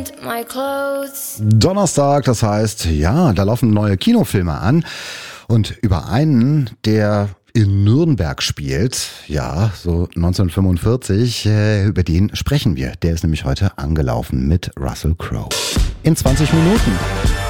my clothes. Donnerstag, das heißt, ja, da laufen neue Kinofilme an und über einen, der in Nürnberg spielt, ja, so 1945, über den sprechen wir. Der ist nämlich heute angelaufen mit Russell Crowe. In 20 Minuten.